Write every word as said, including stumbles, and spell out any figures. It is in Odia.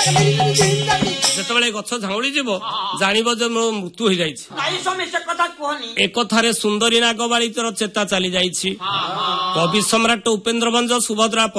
ଯେତେବେଳେ ଗଛ ଝାଉଁଳି ଯିବ ଜାଣିବ ଯେ ମୋ ମୃତ୍ୟୁ ହୋଇଯାଇଛି। ଏକଥାରେ ସୁନ୍ଦରୀ ନାଗବାଳିକର ଚେତା ଚାଲି ଯାଇଛି। କବି ସମ୍ରାଟ ଉପେନ୍ଦ୍ର ଭଞ୍ଜ ସୁଭଦ୍ରା